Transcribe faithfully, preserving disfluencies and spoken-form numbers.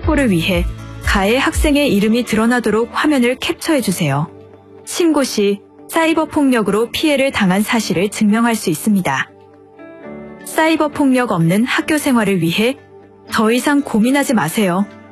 확보를 위해 가해 학생의 이름이 드러나도록 화면을 캡처해주세요. 신고 시 사이버 폭력으로 피해를 당한 사실을 증명할 수 있습니다. 사이버 폭력 없는 학교 생활을 위해 더 이상 고민하지 마세요.